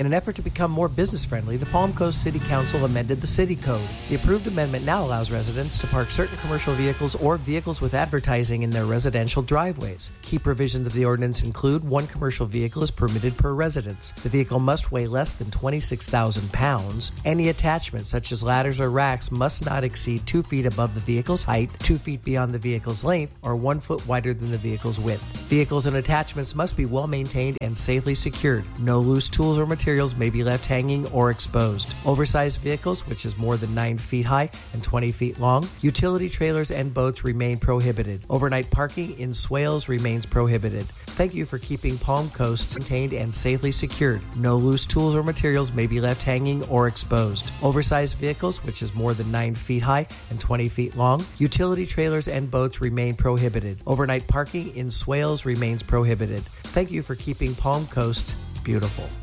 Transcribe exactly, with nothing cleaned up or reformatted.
In an effort to become more business-friendly, the Palm Coast City Council amended the City Code. The approved amendment now allows residents to park certain commercial vehicles or vehicles with advertising in their residential driveways. Key provisions of the ordinance include one commercial vehicle is permitted per residence. The vehicle must weigh less than twenty-six thousand pounds. Any attachments, such as ladders or racks, must not exceed two feet above the vehicle's height, two feet beyond the vehicle's length, or one foot wider than the vehicle's width. Vehicles and attachments must be well maintained and safely secured. No loose tools or materials may be left hanging or exposed. Oversized vehicles, which is more than nine feet high and twenty feet long, utility trailers and boats remain prohibited. Overnight parking in swales remains prohibited. Thank you for keeping Palm Coast maintained and safely secured. No loose tools or materials may be left hanging or exposed. Oversized vehicles, which is more than nine feet high and twenty feet long, utility trailers and boats remain prohibited. Overnight parking in swales remains prohibited. Thank you for keeping Palm Coast beautiful.